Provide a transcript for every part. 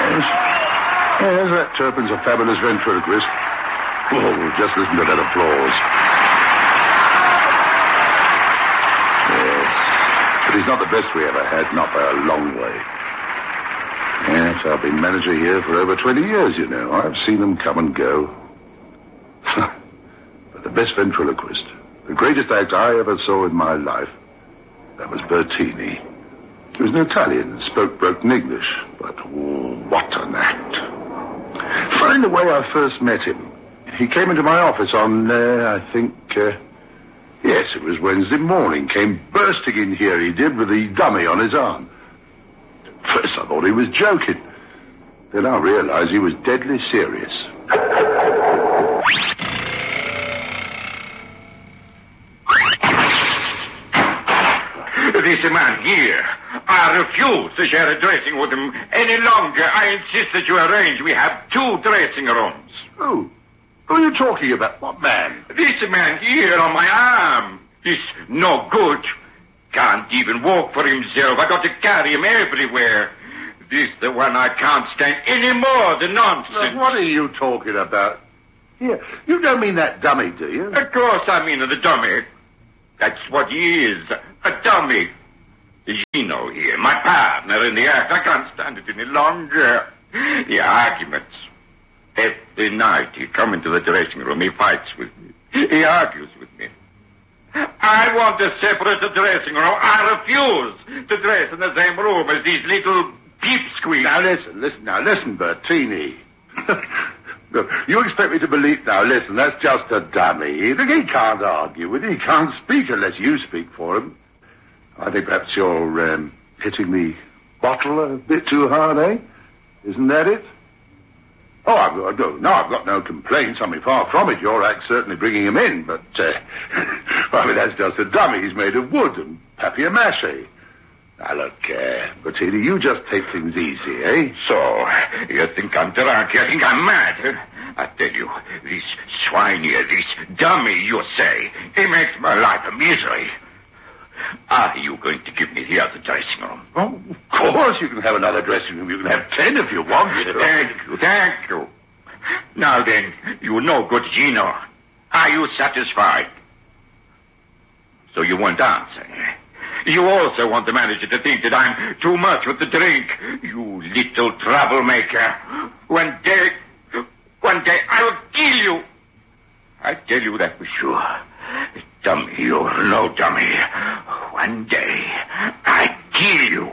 Yes, that Turpin's a fabulous ventriloquist. Oh, just listen to that applause. Yes. But he's not the best we ever had, not by a long way. Yes, I've been manager here for over 20 years, you know. I've seen them come and go. But the best ventriloquist, the greatest act I ever saw in my life, that was Bertini. He was an Italian, spoke broken English, but what an act. Find the way I first met him. He came into my office on, yes, it was Wednesday morning. Came bursting in here, he did, with the dummy on his arm. First I thought he was joking. Then I realized he was deadly serious. This man here, I refuse to share a dressing with him any longer. I insist that you arrange. We have 2 dressing rooms. Who are you talking about? What man? This man here on my arm. He's no good. Can't even walk for himself. I got to carry him everywhere. This the one I can't stand any more, the nonsense. Now, what are you talking about? Here, you don't mean that dummy, do you? Of course I mean the dummy. That's what he is, a dummy. Gino here, my partner in the act. I can't stand it any longer. The arguments. Every night he comes into the dressing room, he fights with me. He argues with me. I want a separate dressing room. I refuse to dress in the same room as these little peepsqueaks. Now listen, Bertini. Look, you expect me to believe... Now listen, that's just a dummy. He can't argue with you. He can't speak unless you speak for him. I think perhaps you're hitting the bottle a bit too hard, eh? Isn't that it? Oh, I've got no complaints. I mean, far from it. Your act's certainly bringing him in, but, that's just a dummy. He's made of wood and papier-mâché. Now, look, Bertini, you just take things easy, eh? So, you think I'm drunk? You think I'm mad? I tell you, this swine here, this dummy, you say, he makes my life a misery. Are you going to give me the other dressing room? Oh, of course you can have another dressing room. You can have 10 if you want. Thank you. Now then, you know good Gino. Are you satisfied? So you won't answer. You also want the manager to think that I'm too much with the drink. You little troublemaker. One day I will kill you. I tell you that for sure. Dummy or no dummy, one day I kill you.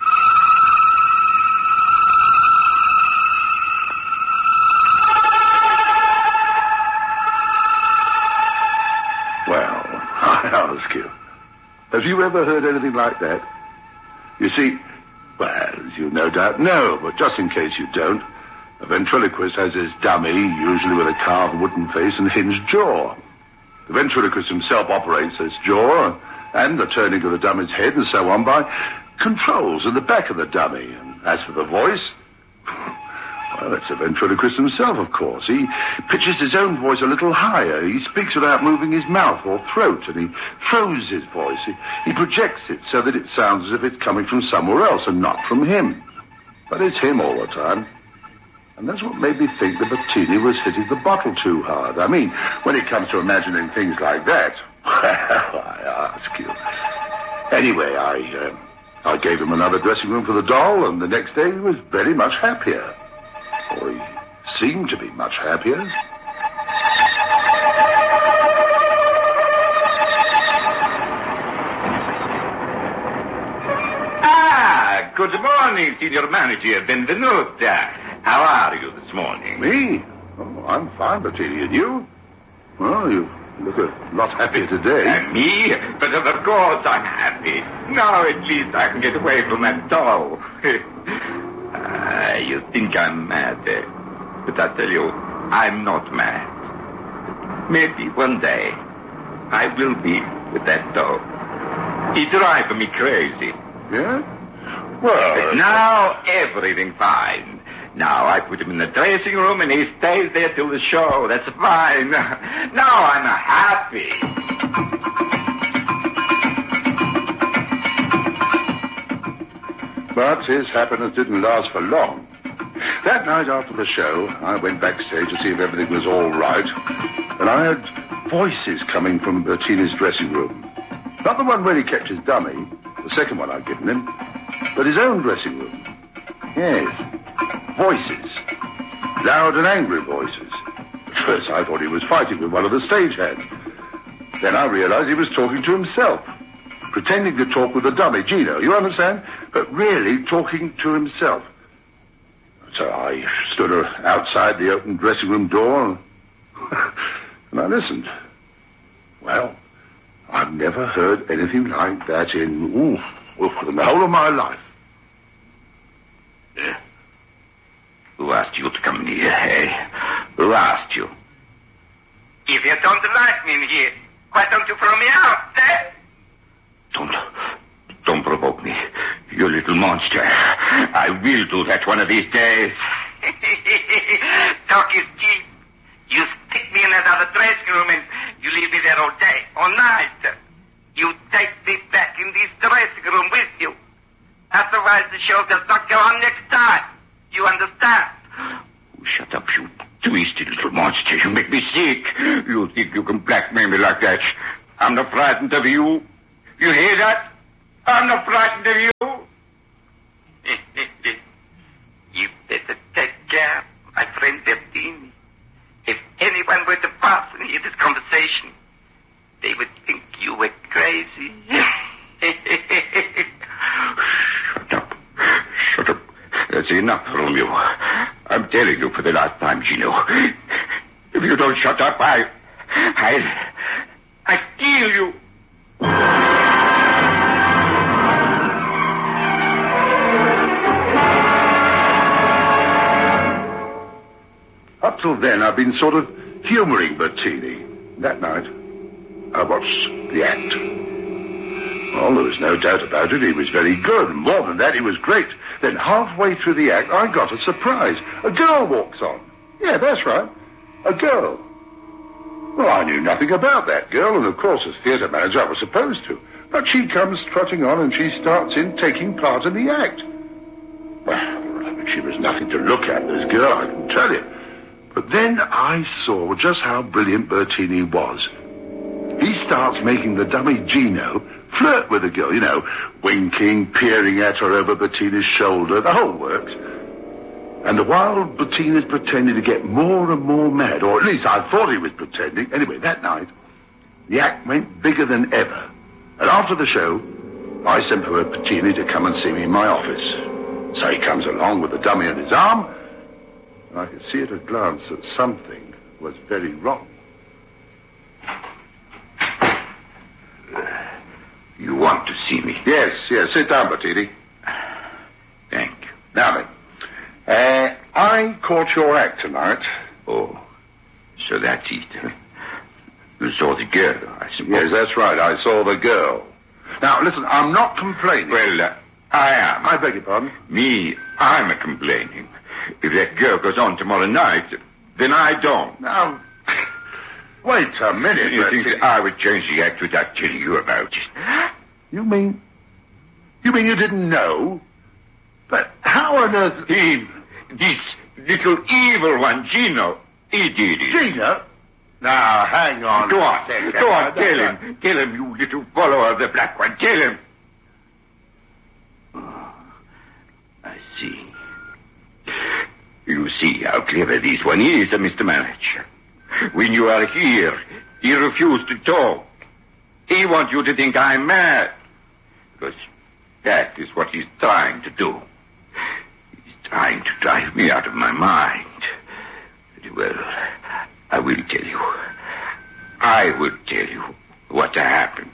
Well, I ask you, have you ever heard anything like that? You see, well, as you no doubt know, but just in case you don't, a ventriloquist has his dummy, usually with a carved wooden face and hinged jaw. The ventriloquist himself operates this jaw and the turning of the dummy's head and so on by controls in the back of the dummy. And as for the voice, well, that's the ventriloquist himself, of course. He pitches his own voice a little higher. He speaks without moving his mouth or throat, and he throws his voice. He projects it so that it sounds as if it's coming from somewhere else and not from him. But it's him all the time. And that's what made me think that Bertini was hitting the bottle too hard. I mean, when it comes to imagining things like that, well, I ask you. Anyway, I gave him another dressing room for the doll, and the next day he was very much happier. Or he seemed to be much happier. Good morning, Signor Manager. Benvenuta. How are you this morning? Me? Oh, I'm fine, Bertini. And you? Well, you look a lot happier today. Me? But of course I'm happy. Now at least I can get away from that doll. You think I'm mad, but I tell you, I'm not mad. Maybe one day I will be with that doll. He drives me crazy. Yeah? Well... But now everything fine. Now I put him in the dressing room and he stays there till the show. That's fine. Now I'm happy. But his happiness didn't last for long. That night after the show, I went backstage to see if everything was all right, and I heard voices coming from Bertini's dressing room. Not the one where he kept his dummy, the second one I'd given him, but his own dressing room. Yes, voices. Loud and angry voices. At first I thought he was fighting with one of the stagehands. Then I realized he was talking to himself, pretending to talk with the dummy, Gino, you understand? But really talking to himself. So I stood outside the open dressing room door and I listened. Well, I've never heard anything like that in the whole of my life. Who asked you to come in here, eh? Who asked you? If you don't like me in here, why don't you throw me out, eh? Don't provoke me, you little monster. I will do that one of these days. Talk is cheap. You stick me in another dressing room and you leave me there all day, all night. You take me back in this dressing room with you. Otherwise the show does not go on next time. You understand? Shut up, you twisted little monster. You make me sick. You think you can blackmail me like that? I'm not frightened of you. You hear that? I'm not frightened of you. You better take care, my friend Bertini. If anyone were to pass and hear this conversation, they would think you were crazy. Shut up. Shut up. That's enough, Romeo. I'm telling you for the last time, Gino. If you don't shut up, I kill you. Up till then, I've been sort of humoring Bertini. That night, I watched the act. Well, there was no doubt about it. He was very good. More than that, he was great. Then halfway through the act, I got a surprise. A girl walks on. Yeah, that's right. A girl. Well, I knew nothing about that girl, and of course, as theatre manager, I was supposed to. But she comes trotting on, and she starts in taking part in the act. Well, she was nothing to look at, this girl, I can tell you. But then I saw just how brilliant Bertini was. He starts making the dummy Gino flirt with the girl, you know, winking, peering at her over Bertini's shoulder, the whole works. And while Bertini's pretending to get more and more mad, or at least I thought he was pretending, anyway, that night, the act went bigger than ever. And after the show, I sent for Bertini to come and see me in my office. So he comes along with the dummy on his arm, and I could see at a glance that something was very wrong. You want to see me? Yes. Sit down, Bertini. Thank you. Now then, I caught your act tonight. Oh, so that's it. You saw the girl, I suppose. Yes, that's right. I saw the girl. Now, listen, I'm not complaining. Well, I am. I beg your pardon? Me, I'm complaining. If that girl goes on tomorrow night, then I don't. Now, wait a minute. You think that I would change the act without telling you about it? You mean you didn't know? But how on earth... Him, this little evil one, Gino, he did it. Gino? Now, hang on. Go on, tell him. Tell him, you little follower of the Black One. Tell him. Oh, I see. You see how clever this one is, Mr. Manager. When you are here, he refused to talk. He wants you to think I'm mad. Because that is what he's trying to do. He's trying to drive me out of my mind. Well, I will tell you. I will tell you what happened.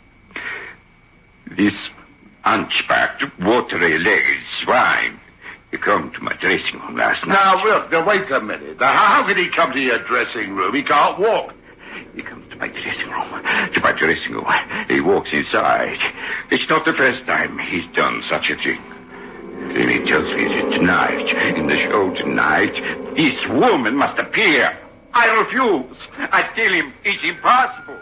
This hunchbacked, watery-legged swine, he came to my dressing room last night. Now, look, wait a minute. Now, how could he come to your dressing room? He can't walk. He comes to my dressing room. He walks inside. It's not the first time he's done such a thing. Then he tells me that tonight, in the show tonight, this woman must appear. I refuse. I tell him it's impossible.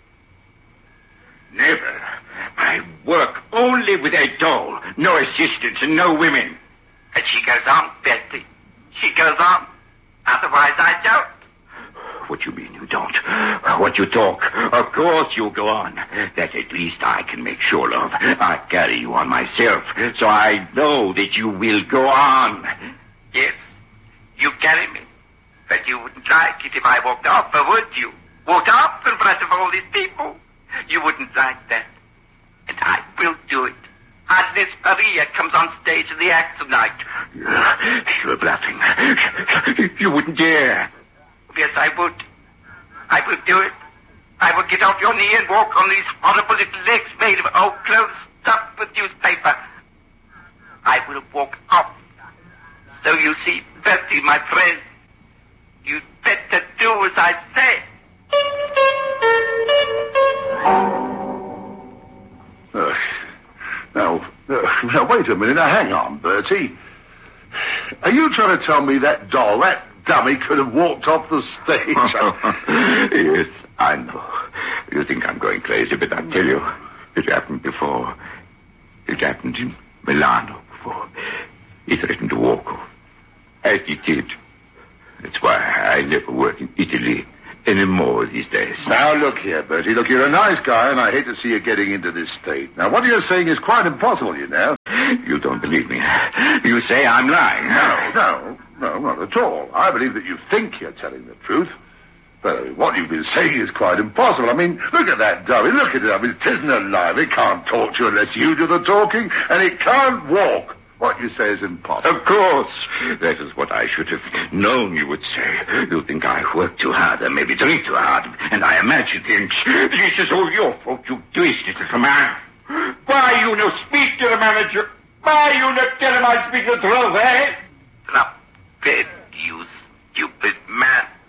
Never. I work only with a doll. No assistants and no women. And she goes on, Betty. he goes on. Otherwise, I don't. What you mean you don't? What you talk? Of course you go on. That at least I can make sure of. I carry you on myself, so I know that you will go on. Yes, you carry me. But you wouldn't like it if I walked off, or would you? Walked off in front of all these people. You wouldn't like that. And I will do it. Unless Maria comes on stage in the act tonight. You're bluffing. You wouldn't dare. Yes, I would. I will do it. I will get off your knee and walk on these horrible little legs made of old clothes stuffed with newspaper. I will walk off. So you see, Bertie, my friend, you'd better do as I say. Now, wait a minute. Now, hang on, Bertie. Are you trying to tell me that doll, that dummy, could have walked off the stage? Yes, I know. You think I'm going crazy, but I tell you, it happened before. It happened in Milano before. He threatened to walk off. As he did. That's why I never work in Italy anymore these days. Now, look here, Bertie. Look, you're a nice guy, and I hate to see you getting into this state. Now, what you're saying is quite impossible, you know. You don't believe me. You say I'm lying. No, not at all. I believe that you think you're telling the truth. But what you've been saying is quite impossible. I mean, look at that dummy. Look at it. I mean, it isn't alive. It can't talk to you unless you do the talking, and it can't walk. What you say is impossible. Of course. That is what I should have known you would say. You think I work too hard and maybe drink too hard, and I imagine things. This is all your fault, you twisted little man. Why you no speak to the manager? Why you not tell him I speak the truth, eh?